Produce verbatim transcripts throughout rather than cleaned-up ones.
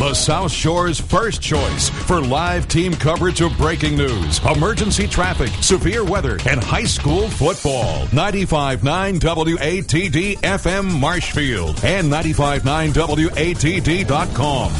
the South Shore's first choice for live team coverage of breaking news, emergency traffic, severe weather, and high school football. ninety-five point nine W A T D F M Marshfield and ninety-five point nine W A T D dot com.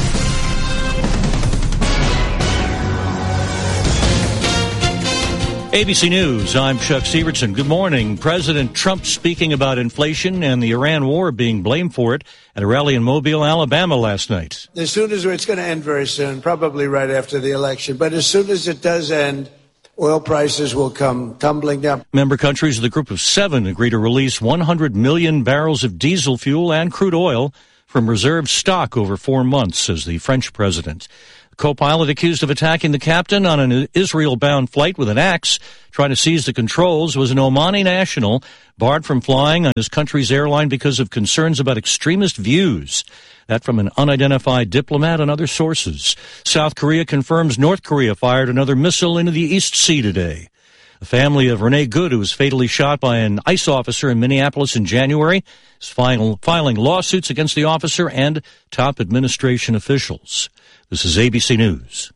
A B C News, I'm Chuck Sievertson. Good morning. President Trump speaking about inflation and the Iran war being blamed for it at a rally in Mobile, Alabama last night. As soon as it's going to end very soon, probably right after the election, but as soon as it does end, oil prices will come tumbling down. Member countries of the Group of Seven agree to release one hundred million barrels of diesel fuel and crude oil from reserve stock over four months, says the French president. Co-pilot accused of attacking the captain on an Israel-bound flight with an axe, trying to seize the controls, was an Omani national barred from flying on his country's airline because of concerns about extremist views. That from an unidentified diplomat and other sources. South Korea confirms North Korea fired another missile into the East Sea today. The family of Renee Good, who was fatally shot by an ICE officer in Minneapolis in January, is filing lawsuits against the officer and top administration officials. This is A B C News.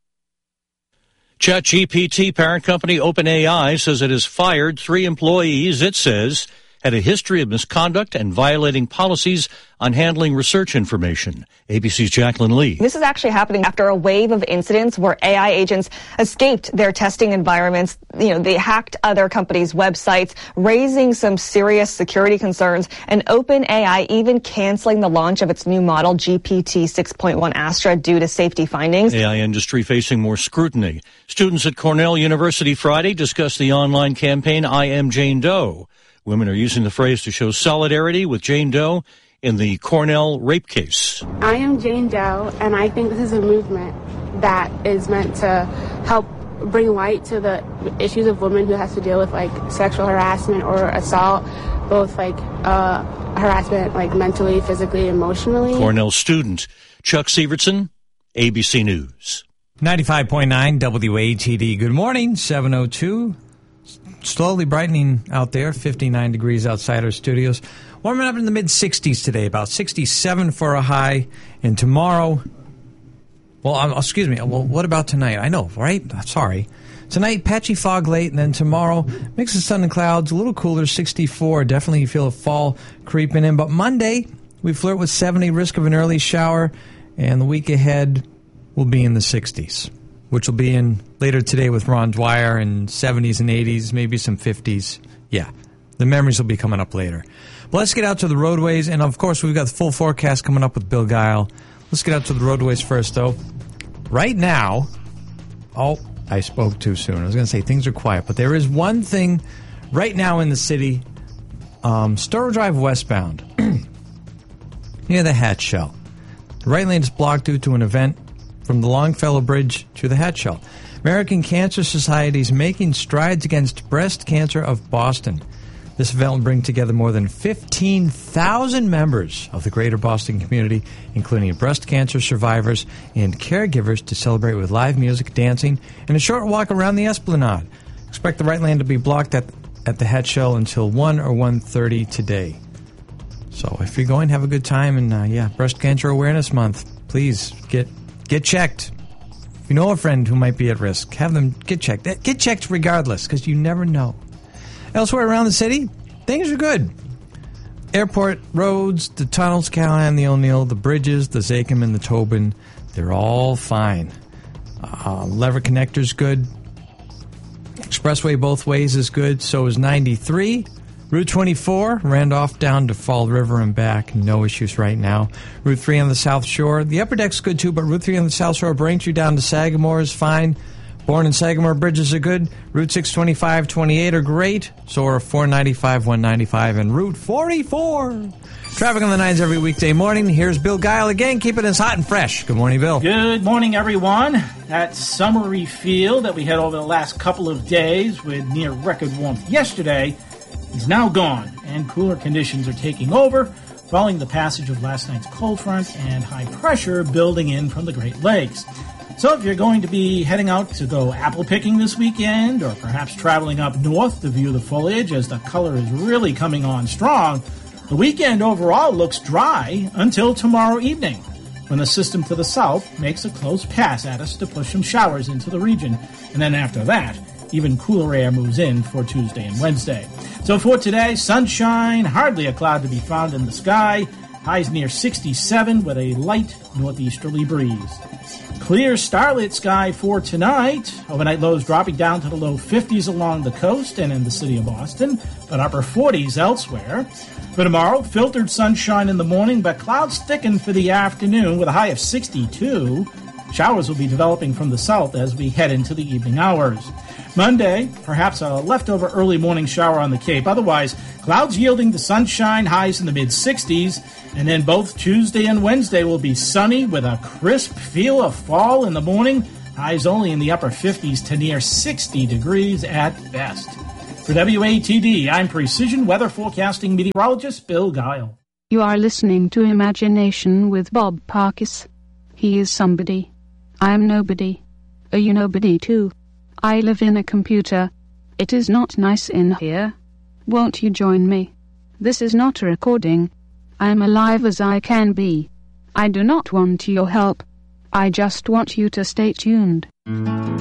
ChatGPT parent company OpenAI says it has fired three employees it says had a history of misconduct and violating policies on handling research information. A B C's Jacqueline Lee. This is actually happening after a wave of incidents where A I agents escaped their testing environments. You know, they hacked other companies' websites, raising some serious security concerns, and OpenAI even canceling the launch of its new model, G P T six point one Astra, due to safety findings. A I industry facing more scrutiny. Students at Cornell University Friday discussed the online campaign I Am Jane Doe. Women are using the phrase to show solidarity with Jane Doe in the Cornell rape case. I am Jane Doe, and I think this is a movement that is meant to help bring light to the issues of women who has to deal with like sexual harassment or assault, both like uh, harassment like mentally, physically, emotionally. Cornell student Chuck Sievertson, A B C News. ninety-five point nine W A T D. Good morning, seven oh two. Slowly brightening out there, fifty-nine degrees outside our studios. Warming up in the mid-sixties today, about sixty-seven for a high. And tomorrow, well, um, excuse me, well, what about tonight? I know, right? Sorry. Tonight, patchy fog late, and then tomorrow, mix of sun and clouds, a little cooler, sixty-four. Definitely you feel a fall creeping in. But Monday, we flirt with seventy, risk of an early shower, and the week ahead will be in the sixties. Which will be in later today with Ron Dwyer in seventies and eighties, maybe some fifties. Yeah, the memories will be coming up later. But let's get out to the roadways. And, of course, we've got the full forecast coming up with Bill Guile. Let's get out to the roadways first, though. Right now, oh, I spoke too soon. I was going to say things are quiet. But there is one thing right now in the city, um, Storrow Drive westbound, near the Hatch Shell. The right lane is blocked due to an event from the Longfellow Bridge to the Hatch Shell. American Cancer Society is making strides against breast cancer of Boston. This event will bring together more than fifteen thousand members of the greater Boston community, including breast cancer survivors and caregivers, to celebrate with live music, dancing, and a short walk around the Esplanade. Expect the right lane to be blocked at, at the Hatch Shell until one or one thirty today. So if you're going, have a good time. And, uh, yeah, Breast Cancer Awareness Month. Please get Get checked. If you know a friend who might be at risk, have them get checked. Get checked regardless, because you never know. Elsewhere around the city, things are good. Airport roads, the tunnels, Callahan, the O'Neill, the bridges, the Zakim and the Tobin, they're all fine. Uh, Lever Connector's good. Expressway both ways is good. So is ninety-three. Route twenty-four, Randolph down to Fall River and back. No issues right now. Route three on the South Shore. The upper deck's good too, but Route three on the South Shore, Braintree down to Sagamore is fine. Bourne and Sagamore bridges are good. Route six twenty-five, twenty-eight are great. So are four ninety-five, one ninety-five, and Route forty-four. Traffic on the nines every weekday morning. Here's Bill Guile again, keeping us hot and fresh. Good morning, Bill. Good morning, everyone. That summery feel that we had over the last couple of days with near record warmth yesterday is now gone, and cooler conditions are taking over following the passage of last night's cold front and high pressure building in from the Great Lakes. So if you're going to be heading out to go apple picking this weekend, or perhaps traveling up north to view the foliage as the color is really coming on strong, the weekend overall looks dry until tomorrow evening. when the system to the south makes a close pass at us to push some showers into the region. And then after that, even cooler air moves in for Tuesday and Wednesday. So for today, sunshine, hardly a cloud to be found in the sky. Highs near sixty-seven with a light northeasterly breeze. Clear starlit sky for tonight. Overnight lows dropping down to the low fifties along the coast and in the city of Boston, but upper forties elsewhere. For tomorrow, filtered sunshine in the morning, but clouds thicken for the afternoon with a high of sixty-two. Showers will be developing from the south as we head into the evening hours. Monday, perhaps a leftover early morning shower on the Cape. Otherwise, clouds yielding to sunshine, highs in the mid-sixties. And then both Tuesday and Wednesday will be sunny with a crisp feel of fall in the morning. Highs only in the upper fifties to near sixty degrees at best. For W A T D, I'm Precision Weather Forecasting meteorologist Bill Guile. You are listening to Imagination with Bob Parkis. He is somebody. I'm nobody. Are you nobody too? I live in a computer. It is not nice in here. Won't you join me? This is not a recording. I am alive as I can be. I do not want your help. I just want you to stay tuned.